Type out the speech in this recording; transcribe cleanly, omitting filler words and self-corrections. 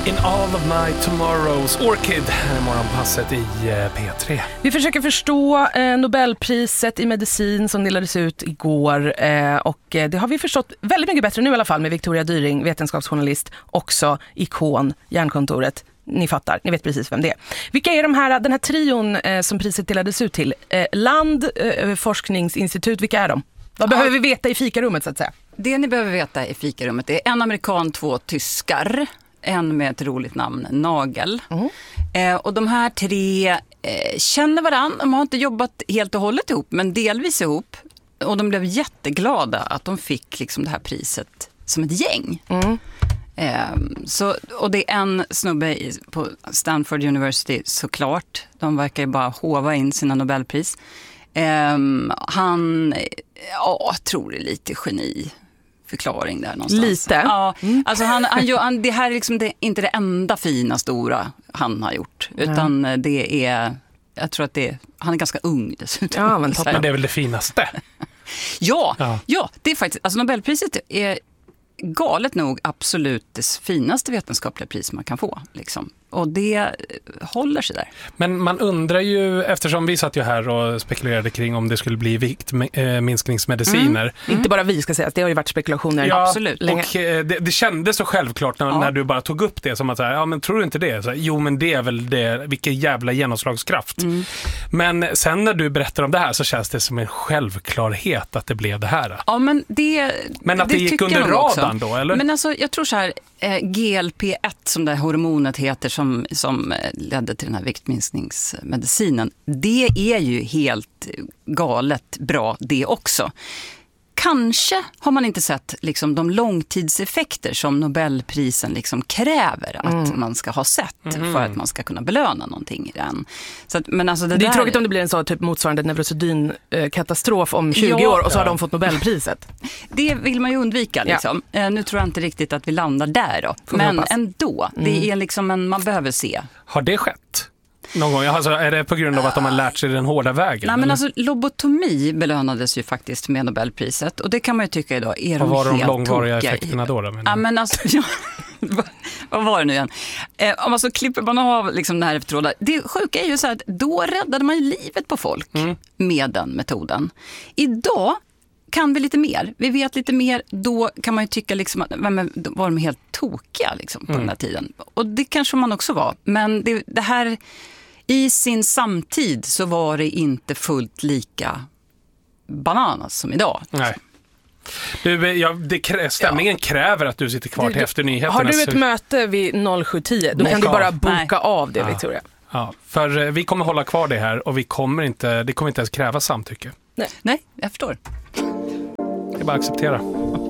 In all of my tomorrows. Orchid, morgonpasset i P3. Vi försöker förstå Nobelpriset i medicin som delades ut igår. Och det har vi förstått väldigt mycket bättre nu i alla fall med Victoria Dyring, vetenskapsjournalist, också ikon, Hjärnkontoret. Ni fattar, ni vet precis vem det är. Vilka är den här trion som priset delades ut till? Land, forskningsinstitut, vilka är de? Vad behöver vi veta i fikarummet så att säga? Det ni behöver veta i fikarummet är en amerikan, 2 tyskar. En med ett roligt namn, Nagel. Och de här 3 känner varandra. De har inte jobbat helt och hållet ihop, men delvis ihop. Och de blev jätteglada att de fick liksom det här priset som ett gäng. Och det är en snubbe på Stanford University såklart. De verkar ju bara hova in sina Nobelpris. Han, tror det är lite geniförklaring där någonstans. Lite? Ja, alltså det här är liksom inte det enda fina stora han har gjort. Utan det är, jag tror att han är ganska ung dessutom. Ja, men det är väl det finaste? Ja, det är faktiskt, alltså Nobelpriset är galet nog absolut det finaste vetenskapliga pris man kan få. Liksom. Och det håller sig där. Men man undrar ju, eftersom vi satt ju här och spekulerade kring om det skulle bli viktminskningsmediciner. Inte bara vi ska säga, det har ju varit spekulationer. Ja, absolut. Länge. Och det kändes så självklart när du bara tog upp det som att säga, ja men tror du inte det? Så, jo men det är väl det, vilken jävla genomslagskraft. Men sen när du berättar om det här så känns det som en självklarhet att det blev det här. Ja, men att det gick under radarn då, eller? Men alltså, jag tror så här, GLP-1 som det här hormonet heter som ledde till den här viktminskningsmedicinen, det är ju helt galet bra det också. Kanske har man inte sett liksom de långtidseffekter som Nobelprisen liksom kräver att man ska ha sett för att man ska kunna belöna någonting i den. Så att, men alltså det är tråkigt om det blir en så typ motsvarande neurosedyn-katastrof om 20 år och så har de fått Nobelpriset. Det vill man ju undvika liksom. Nu tror jag inte riktigt att vi landar där då. Men ändå, det är liksom man behöver se. Har det skett? Någon gång? Alltså, är det på grund av att de har lärt sig den hårda vägen? Nej, men alltså, lobotomi belönades ju faktiskt med Nobelpriset. Och det kan man ju tycka idag, är de helt tokiga. Vad var de långvariga effekterna då? Ja, men alltså, vad var det nu igen? Om man så klipper man av liksom nervtrådar. Det sjuka är ju så här att då räddade man ju livet på folk med den metoden. Idag kan vi lite mer. Vi vet lite mer. Då kan man ju tycka liksom att var de helt tokiga liksom, på den här tiden. Och det kanske man också var. Men det här, i sin samtid så var det inte fullt lika bananas som idag. Nej. Stämningen kräver att du sitter kvar till efter nyheterna. Har du ett möte vid 07:10? Då kan du bara boka av det, Victoria. Ja, för vi kommer hålla kvar det här och det kommer inte ens kräva samtycke. Nej, jag förstår. Det är bara att acceptera.